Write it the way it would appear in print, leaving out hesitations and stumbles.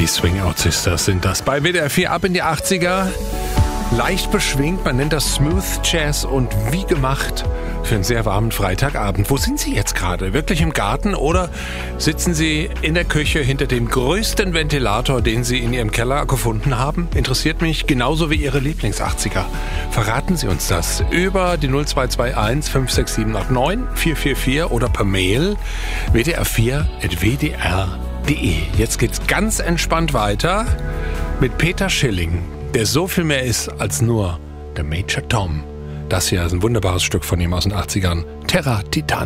Die Swing Out Sisters sind das. Bei WDR 4 ab in die 80er. Leicht beschwingt, man nennt das Smooth Jazz und wie gemacht für einen sehr warmen Freitagabend. Wo sind Sie jetzt gerade? Wirklich im Garten oder sitzen Sie in der Küche hinter dem größten Ventilator, den Sie in Ihrem Keller gefunden haben? Interessiert mich genauso wie Ihre Lieblings-80er. Verraten Sie uns das über die 0221 56789 444 oder per Mail wdr4@wdr.de. Jetzt geht's ganz entspannt weiter mit Peter Schilling, der so viel mehr ist als nur der Major Tom. Das hier ist ein wunderbares Stück von ihm aus den 80ern. Terra Titania.